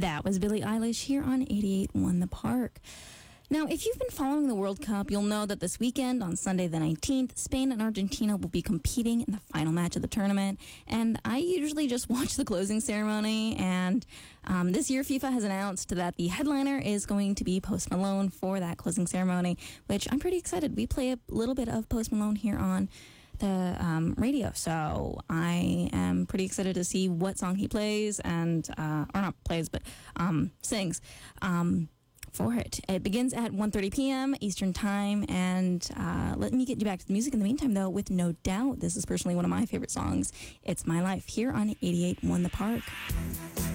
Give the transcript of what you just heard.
That was Billie Eilish here on 88.1 The Park. Now, if you've been following the World Cup, you'll know that this weekend, on Sunday the 19th, Spain and Argentina will be competing in the final match of the tournament. And I usually just watch the closing ceremony. And this year, FIFA has announced that the headliner is going to be Post Malone for that closing ceremony, which I'm pretty excited. We play a little bit of Post Malone here on the radio, so I am pretty excited to see what song he plays and or not plays, but sings for it. It begins at 1:30 p.m. Eastern Time, and let me get you back to the music in the meantime, though, with No Doubt. This is personally one of my favorite songs. It's My Life here on 88.1 The Park.